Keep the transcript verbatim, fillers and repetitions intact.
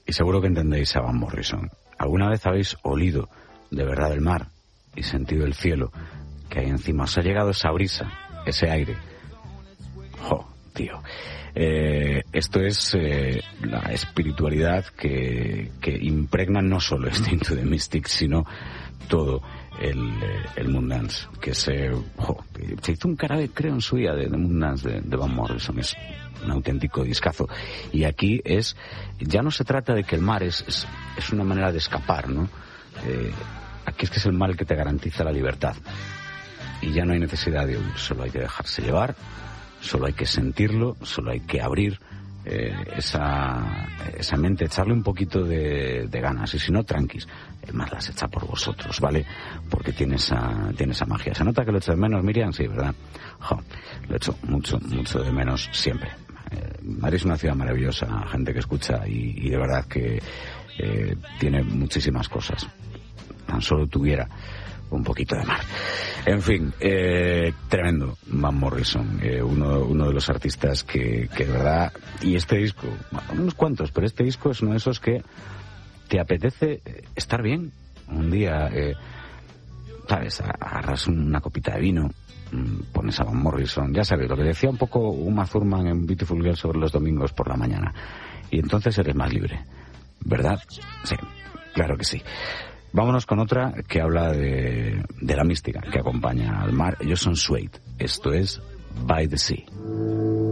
Y seguro que entendéis a Van Morrison. ¿Alguna vez habéis olido de verdad el mar y sentido el cielo que hay encima? ¿Os ha llegado esa brisa, ese aire? ¡Jo, tío! Eh, esto es eh, la espiritualidad que, que impregna no solo este Into the Mystic, sino todo el, el Moondance, que se, jo, se hizo un carabe, creo, en su día de, de Moondance de, de Van Morrison. Es un auténtico discazo. Y aquí es, ya no se trata de que el mar es, es, es una manera de escapar, ¿no? Eh, aquí es que es el mar el que te garantiza la libertad. Y ya no hay necesidad de huir, solo hay que dejarse llevar, solo hay que sentirlo, solo hay que abrir eh, esa, esa mente, echarle un poquito de, de ganas. Y si no, tranquis, el mar las echa por vosotros, ¿vale? Porque tiene esa, tiene esa magia. ¿Se nota que lo echo de menos, Miriam? Sí, ¿verdad? Jo, lo echo mucho, mucho de menos siempre. Eh, Madrid es una ciudad maravillosa, gente que escucha y, y de verdad que eh, tiene muchísimas cosas. Tan solo tuviera un poquito de mar. En fin, eh, tremendo Van Morrison, eh, uno, uno de los artistas que, que de verdad, y este disco, unos cuantos, pero este disco es uno de esos que te apetece estar bien un día, eh, sabes, agarras una copita de vino, pones a Van Morrison, ya sabes, lo que decía un poco Uma Thurman en Beautiful Girl sobre los domingos por la mañana, y entonces eres más libre, ¿verdad? Sí, claro que sí. Vámonos con otra que habla de, de la mística que acompaña al mar. Ellos son Suede. Esto es By the Sea.